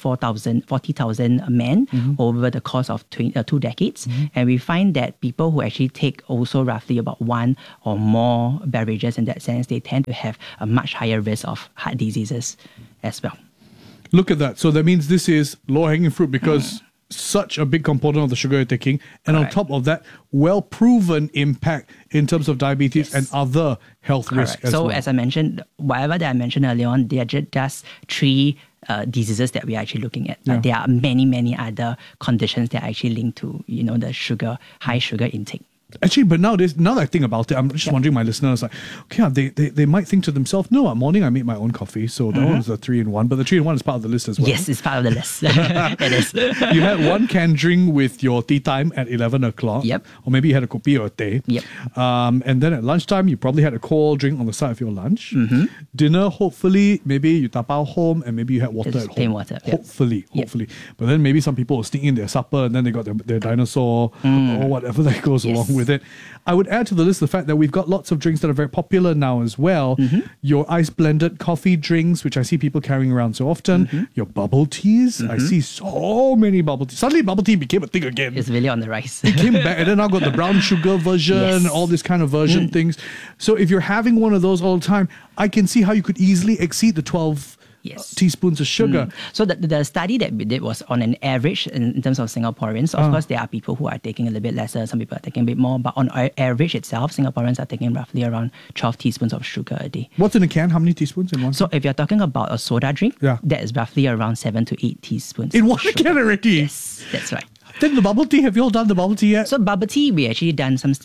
40,000 men over the course of 2 decades. And we find that people who actually take also roughly about one or more beverages in that sense, they tend to have a much higher risk of heart diseases as well. Look at that. So that means this is low-hanging fruit because such a big component of the sugar you're taking. And on top of that, well-proven impact in terms of diabetes and other health risks as well. So as I mentioned, whatever that I mentioned earlier on, they are just 3 diseases that we are actually looking at. But there are many, many other conditions that are actually linked to, the high sugar intake. Actually, but now that I think about it, I'm just wondering, my listeners, like, okay, they might think to themselves, no, at morning I make my own coffee, so that one's a 3-in-1, but the 3-in-1 is part of the list as well. Yes, it's part of the list. It is. You had one can drink with your tea time at 11 o'clock. Yep. Or maybe you had a kopi or a teh. Yep. And then at lunchtime, you probably had a cold drink on the side of your lunch. Dinner, hopefully, maybe you tapao home and maybe you had water Just at home. plain water. Hopefully. But then maybe some people will sneak in their supper and then they got their dinosaur or whatever that goes along with it. I would add to the list the fact that we've got lots of drinks that are very popular now as well. Your ice blended coffee drinks, which I see people carrying around so often. Your bubble teas. I see so many bubble teas. Suddenly bubble tea became a thing again. It's really on the rise. It came back, and then I've got the brown sugar version, all this kind of version things. So if you're having one of those all the time, I can see how you could easily exceed the 12 teaspoons of sugar. So the study that we did was on an average in terms of Singaporeans. Of course, there are people who are taking a little bit lesser, some people are taking a bit more, but on average itself, Singaporeans are taking roughly around 12 teaspoons of sugar a day. What's in a can? How many teaspoons in one? So if you're talking about a soda drink, that is roughly around 7 to 8 teaspoons. In one can already? Yes, that's right. Then the bubble tea, have you all done the bubble tea yet? So bubble tea, we actually done some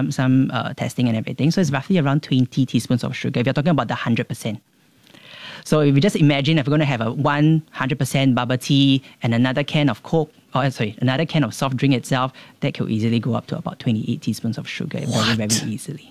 testing and everything. So it's roughly around 20 teaspoons of sugar if you're talking about the 100%. So if you just imagine if we're going to have a 100% bubble tea and another can of Coke, another can of soft drink itself, that could easily go up to about 28 teaspoons of sugar very, very easily.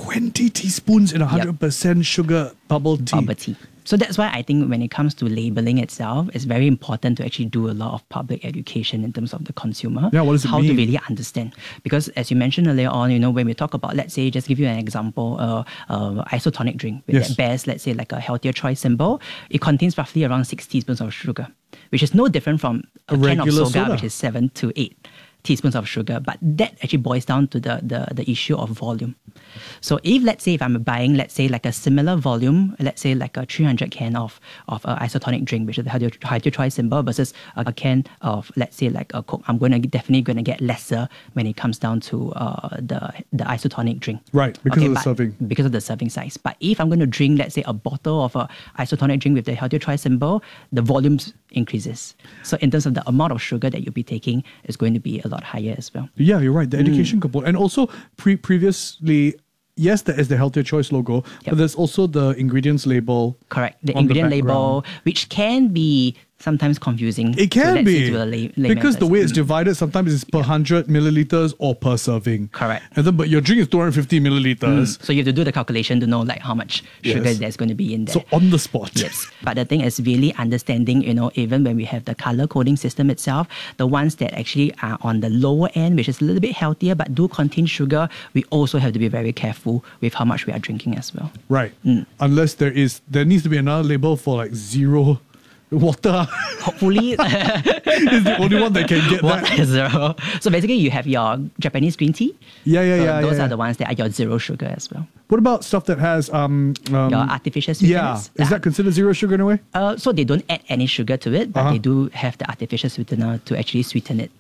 20 teaspoons in 100% sugar bubble tea. Bubble tea. So that's why I think when it comes to labeling itself, it's very important to actually do a lot of public education in terms of the consumer. Yeah, what does it how mean? to really understand. Because as you mentioned earlier on, when we talk about, let's say, just give you an example, isotonic drink that bears, let's say, like a healthier choice symbol, it contains roughly around 6 teaspoons of sugar, which is no different from a can of soda, which is 7 to 8 teaspoons of sugar, but that actually boils down to the issue of volume. So if I'm buying, let's say, like a similar volume, let's say like a 300 can of isotonic drink, which is the healthier choice symbol, versus a can of, let's say, like a Coke, I'm definitely going to get lesser when it comes down to the isotonic drink. Right, because of the serving. Because of the serving size. But if I'm going to drink, let's say, a bottle of a isotonic drink with the healthier choice symbol, the volumes increases. So in terms of the amount of sugar that you'll be taking, is going to be a lot higher as well. Yeah, you're right. The education component. And also previously, yes, there is the healthier choice logo, but there's also the ingredients label. Correct. The ingredient label, which can be sometimes confusing. It can be. Because the way it's divided, divided, sometimes it's per 100 milliliters or per serving. Correct. And then, but your drink is 250 milliliters. So you have to do the calculation to know like how much sugar there's going to be in there. So on the spot. Yes. But the thing is really understanding, even when we have the color coding system itself, the ones that actually are on the lower end, which is a little bit healthier but do contain sugar, we also have to be very careful with how much we are drinking as well. Right. Unless there needs to be another label for like zero water. Hopefully. It's the only one that can get water that. Is zero. So basically you have your Japanese green tea. Those are the ones that are your zero sugar as well. What about stuff that has your artificial sweeteners? Is that considered zero sugar in a way? So they don't add any sugar to it, but they do have the artificial sweetener to actually sweeten it.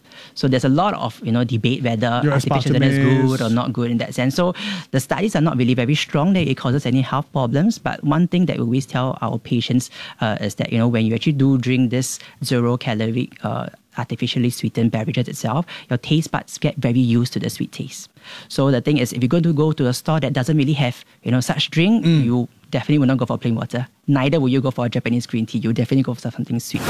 So there's a lot of debate whether Your artificial sweetener is aspartame good or not good in that sense. So the studies are not really very strong that it causes any health problems. But one thing that we always tell our patients is that when you actually do drink this 0-calorie artificially sweetened beverages itself, your taste buds get very used to the sweet taste. So the thing is, if you're going to go to a store that doesn't really have such drink, you definitely will not go for plain water. Neither will you go for a Japanese green tea. You definitely go for something sweet.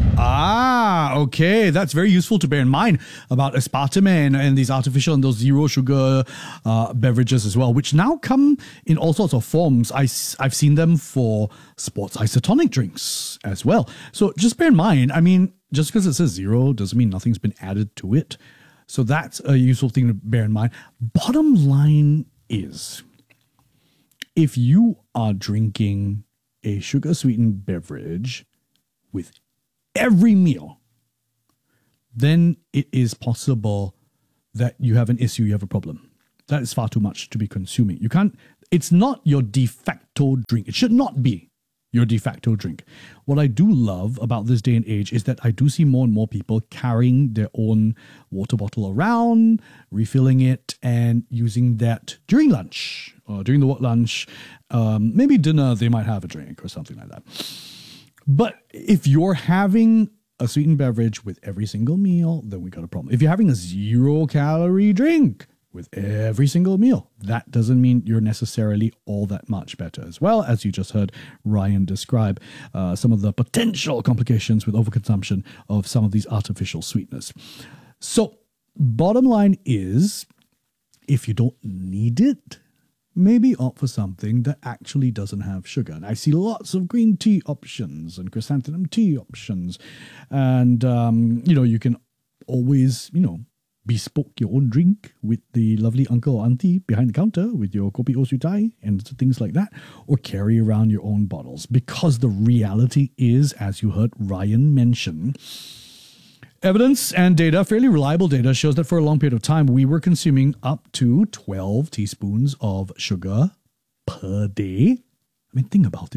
Okay. That's very useful to bear in mind about aspartame and these artificial and those zero sugar beverages as well, which now come in all sorts of forms. I've seen them for sports isotonic drinks as well. So just bear in mind, just because it says zero doesn't mean nothing's been added to it. So that's a useful thing to bear in mind. Bottom line is, if you are drinking a sugar-sweetened beverage with every meal, then it is possible that you have an issue, you have a problem. That is far too much to be consuming. It's not your de facto drink. It should not be your de facto drink. What I do love about this day and age is that I do see more and more people carrying their own water bottle around, refilling it, and using that during lunch or during the work lunch. Maybe dinner, they might have a drink or something like that. But if you're having a sweetened beverage with every single meal, then we got a problem. If you're having a 0-calorie drink with every single meal, that doesn't mean you're necessarily all that much better as well. As you just heard Ryan describe some of the potential complications with overconsumption of some of these artificial sweeteners. So bottom line is, if you don't need it, maybe opt for something that actually doesn't have sugar. And I see lots of green tea options and chrysanthemum tea options. And, you can always, bespoke your own drink with the lovely uncle or auntie behind the counter with your kopi o sutai and things like that, or carry around your own bottles. Because the reality is, as you heard Ryan mention, evidence and data, fairly reliable data, shows that for a long period of time, we were consuming up to 12 teaspoons of sugar per day. Think about it.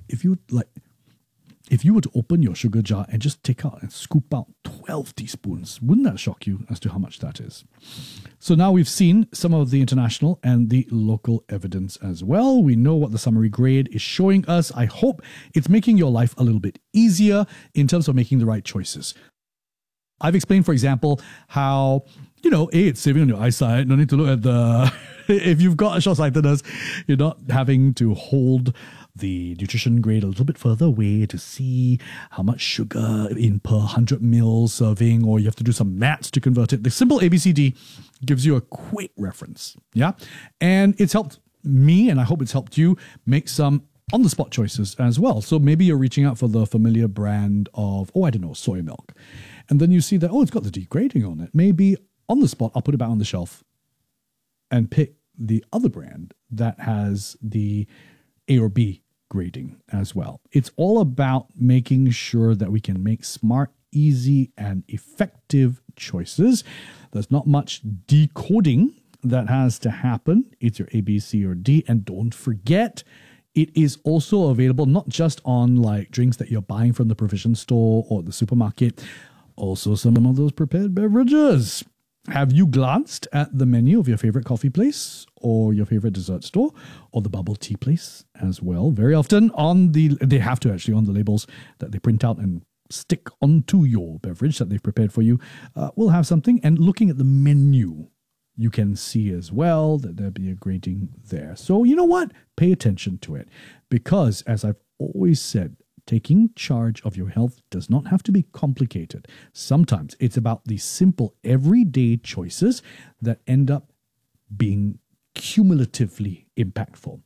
If you were to open your sugar jar and just take out and scoop out 12 teaspoons, wouldn't that shock you as to how much that is? So now we've seen some of the international and the local evidence as well. We know what the summary grade is showing us. I hope it's making your life a little bit easier in terms of making the right choices. I've explained, for example, how, it's saving on your eyesight. No need to look at the... if you've got short-sightedness, you're not having to hold the nutrition grade a little bit further away to see how much sugar in per 100 ml serving, or you have to do some maths to convert it. The simple ABCD gives you a quick reference. Yeah. And it's helped me, and I hope it's helped you, make some on-the-spot choices as well. So maybe you're reaching out for the familiar brand of, soy milk. And then you see that, it's got the degrading on it. Maybe on the spot, I'll put it back on the shelf and pick the other brand that has the A or B grading as well. It's all about making sure that we can make smart, easy, and effective choices. There's not much decoding that has to happen. It's your A, B, C, or D. And don't forget, it is also available not just on drinks that you're buying from the provision store or the supermarket, also some of those prepared beverages. Have you glanced at the menu of your favorite coffee place or your favorite dessert store or the bubble tea place as well? Very often they have to actually on the labels that they print out and stick onto your beverage that they've prepared for you, will have something. And looking at the menu, you can see as well that there'll be a grading there. So you know what? Pay attention to it, because as I've always said, taking charge of your health does not have to be complicated. Sometimes it's about the simple everyday choices that end up being cumulatively impactful.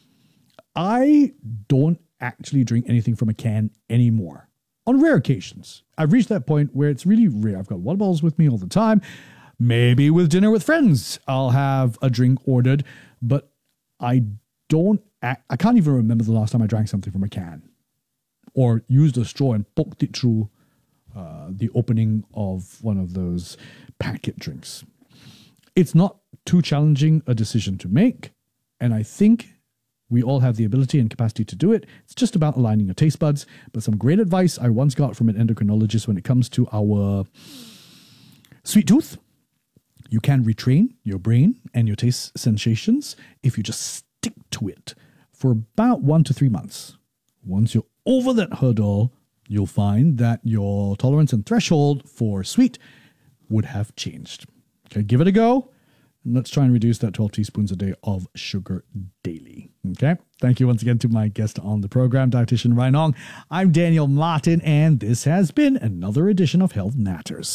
I don't actually drink anything from a can anymore. On rare occasions. I've reached that point where it's really rare. I've got water bottles with me all the time. Maybe with dinner with friends, I'll have a drink ordered, but I can't even remember the last time I drank something from a can, or used a straw and poked it through the opening of one of those packet drinks. It's not too challenging a decision to make, and I think we all have the ability and capacity to do it. It's just about aligning your taste buds. But some great advice I once got from an endocrinologist when it comes to our Sweet tooth, you can retrain your brain and your taste sensations if you just stick to it for about 1 to 3 months. Once you're over that hurdle, you'll find that your tolerance and threshold for sweet would have changed. Okay, give it a go. And let's try and reduce that 12 teaspoons a day of sugar daily. Okay, thank you once again to my guest on the program, Dietitian Ryan Ong. I'm Daniel Martin, and this has been another edition of Health Matters.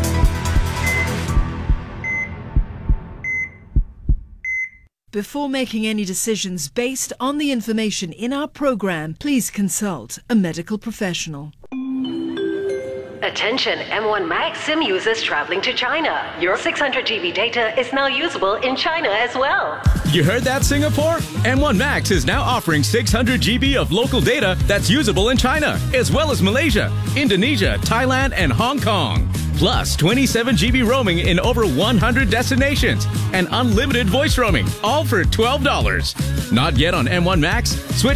Before making any decisions based on the information in our program, please consult a medical professional. Attention M1 Max SIM users traveling to China. Your 600 GB data is now usable in China as well. You heard that, Singapore? M1 Max is now offering 600 GB of local data that's usable in China, as well as Malaysia, Indonesia, Thailand, and Hong Kong. Plus 27 GB roaming in over 100 destinations and unlimited voice roaming, all for $12. Not yet on M1 Max? Switch